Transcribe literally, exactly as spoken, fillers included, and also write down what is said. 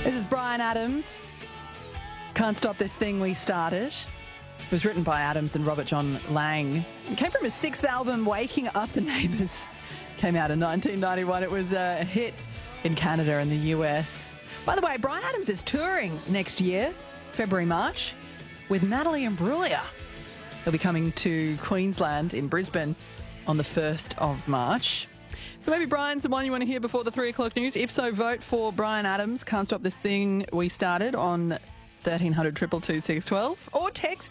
This is Bryan Adams. Can't Stop This Thing We Started. It was written by Adams and Robert John Lang. It came from his sixth album, Waking Up the Neighbours. Came out in nineteen ninety-one. It was a hit in Canada and the U S. By the way, Bryan Adams is touring next year, February, March, with Natalie Imbruglia. He'll be coming to Queensland in Brisbane on the first of March. So maybe Bryan's the one you want to hear before the three o'clock news. If so, vote for Bryan Adams. Can't Stop This Thing We Started on thirteen hundred, two two two, six one two or text